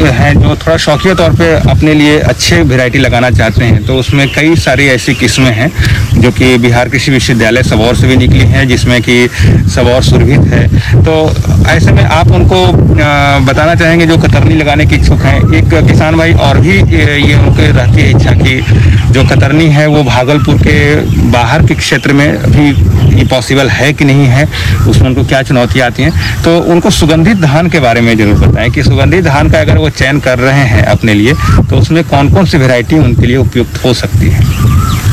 हैं जो थोड़ा शौकिया तौर पे अपने लिए अच्छे वैरायटी लगाना चाहते हैं, तो उसमें कई सारी ऐसी किस्में हैं जो कि बिहार कृषि विश्वविद्यालय सबौर से भी निकली हैं, जिसमें कि सबौर सुरभित है। तो ऐसे में आप उनको बताना चाहेंगे जो कतरनी लगाने के इच्छुक हैं। एक किसान भाई और भी ये उनके रहती है इच्छा कि जो कतरनी है वो भागलपुर के बाहर के क्षेत्र में अभी ये पॉसिबल है कि नहीं है, उसमें उनको क्या चुनौतियाँ आती हैं। तो उनको सुगंधित धान के बारे में जरूर बताएं कि सुगंधित धान का अगर वो चयन कर रहे हैं अपने लिए, तो उसमें कौन कौन सी वैरायटी उनके लिए उपयुक्त हो सकती है।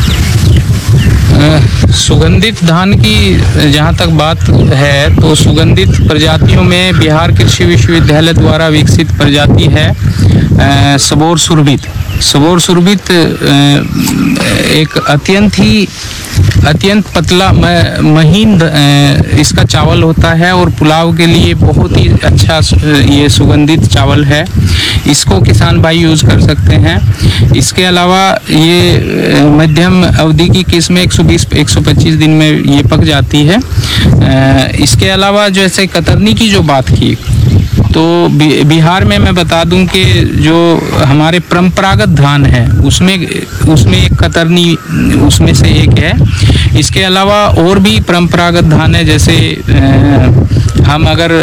सुगंधित धान की जहाँ तक बात है तो सुगंधित प्रजातियों में बिहार कृषि विश्वविद्यालय द्वारा विकसित प्रजाति है सबौर सुरभित। सबौर सुरभित एक अत्यंत पतला महीन इसका चावल होता है और पुलाव के लिए बहुत ही अच्छा ये सुगंधित चावल है। इसको किसान भाई यूज़ कर सकते हैं। इसके अलावा ये मध्यम अवधि की किस्में 120-125 दिन में ये पक जाती है। इसके अलावा जैसे कतरनी की जो बात की, तो बिहार में मैं बता दूं कि जो हमारे परंपरागत धान है उसमें एक कतरनी उसमें से एक है। इसके अलावा और भी परंपरागत धान है, जैसे हम अगर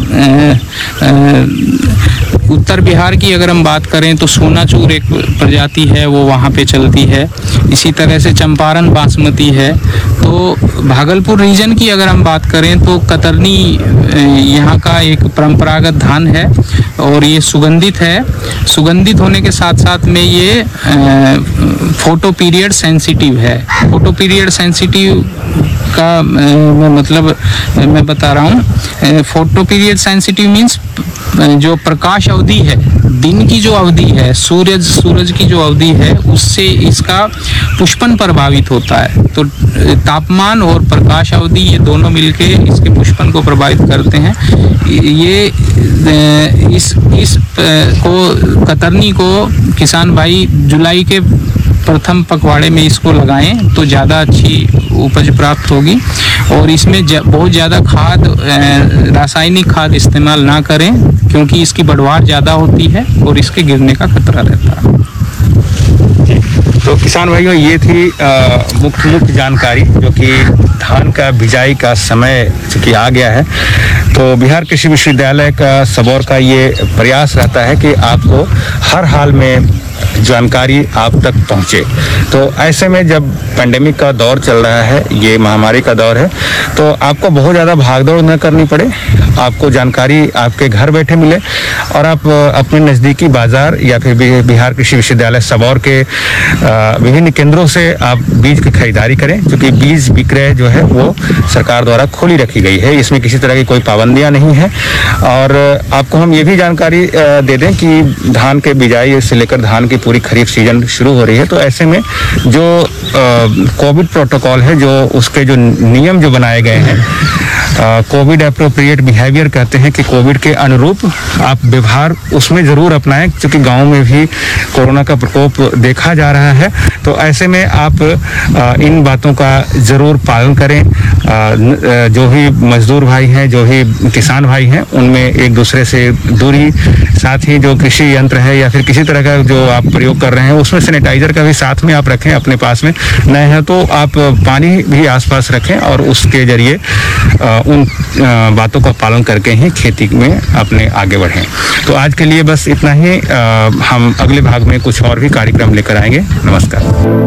उत्तर बिहार की अगर हम बात करें तो सोनाचूर एक प्रजाति है, वो वहाँ पे चलती है। इसी तरह से चंपारण बासमती है। तो भागलपुर रीजन की अगर हम बात करें तो कतरनी यहाँ का एक परंपरागत धान है और ये सुगंधित है। सुगंधित होने के साथ साथ में ये फोटो पीरियड सेंसिटिव है। फोटो पीरियड सेंसिटिव का मतलब मैं बता रहा हूँ, फोटो पीरियड सेंसिटिव मीन्स जो प्रकाश अवधि है, दिन की जो अवधि है, सूरज की जो अवधि है, उससे इसका पुष्पन प्रभावित होता है। तो तापमान और प्रकाश अवधि ये दोनों मिलके इसके पुष्पन को प्रभावित करते हैं। ये इस को कतरनी को किसान भाई जुलाई के प्रथम पखवाड़े में इसको लगाएं तो ज़्यादा अच्छी उपज प्राप्त होगी। और इसमें बहुत ज़्यादा खाद, रासायनिक खाद इस्तेमाल ना करें, क्योंकि इसकी बढ़वार ज़्यादा होती है और इसके गिरने का खतरा रहता है। तो किसान भाइयों, ये थी मुख्य जानकारी, जो कि धान का बिजाई का समय चूँकि आ गया है, तो बिहार कृषि विश्वविद्यालय का सबौर का ये प्रयास रहता है कि आपको हर हाल में जानकारी आप तक पहुंचे। तो ऐसे में जब पेंडेमिक का दौर चल रहा है, ये महामारी का दौर है, तो आपको बहुत ज़्यादा भागदौड़ न करनी पड़े, आपको जानकारी आपके घर बैठे मिले और आप अपने नज़दीकी बाज़ार या फिर बिहार कृषि विश्वविद्यालय सबौर के विभिन्न केंद्रों से आप बीज की खरीदारी करें, क्योंकि बीज विक्रय जो है वो सरकार द्वारा खोली रखी गई है, इसमें किसी तरह की कोई पाबंदियाँ नहीं है। और आपको हम ये भी जानकारी दे दें कि धान के बिजाई से लेकर धान की पूरी खरीफ सीजन शुरू हो रही है, तो ऐसे में जो कोविड प्रोटोकॉल है, जो उसके जो नियम जो बनाए गए हैं, कोविड एप्रोप्रिएट बिहेवियर कहते हैं कि कोविड के अनुरूप आप व्यवहार उसमें ज़रूर अपनाएं, क्योंकि गांव में भी कोरोना का प्रकोप देखा जा रहा है। तो ऐसे में आप इन बातों का ज़रूर पालन करें। जो भी मजदूर भाई हैं, जो भी किसान भाई हैं, उनमें एक दूसरे से दूरी, साथ ही जो कृषि यंत्र है या फिर किसी तरह का जो आप प्रयोग कर रहे हैं, उसमें सैनिटाइजर का भी साथ में आप रखें अपने पास में। नहीं है तो आप पानी भी आसपास रखें और उसके जरिए उन बातों का पालन करके ही खेती में अपने आगे बढ़ें। तो आज के लिए बस इतना ही। हम अगले भाग में कुछ और भी कार्यक्रम लेकर आएंगे। नमस्कार।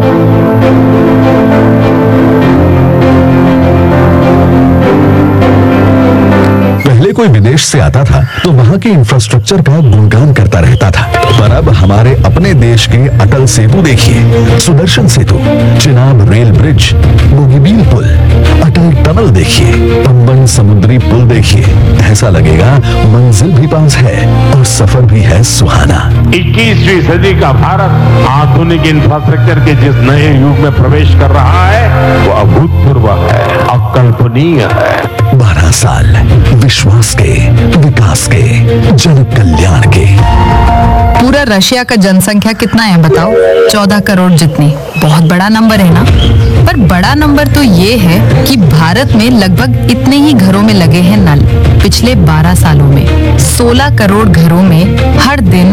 पहले कोई विदेश से आता था तो वहाँ के इंफ्रास्ट्रक्चर का गुणगान करता रहता था, पर अब हमारे अपने देश के अटल सेतु देखिए, सुदर्शन सेतु, चिनाब रेल ब्रिज, बोगीबील पुल, अटल टनल देखिए, पंबन समुद्री पुल देखिए। ऐसा लगेगा मंजिल भी पास है और सफर भी है सुहाना। 21वीं सदी का भारत आधुनिक इंफ्रास्ट्रक्चर के जिस नए युग में प्रवेश कर रहा है, वो अभूतपूर्व है, अकल्पनीय है। 12 साल विश्वास के, विकास के, जन कल्याण के। पूरा रशिया का जनसंख्या कितना है बताओ? 14 करोड़ जितनी। बहुत बड़ा नंबर है ना? पर बड़ा नंबर तो ये है कि भारत में लगभग इतने ही घरों में लगे हैं नल। पिछले 12 सालों में 16 करोड़ घरों में हर दिन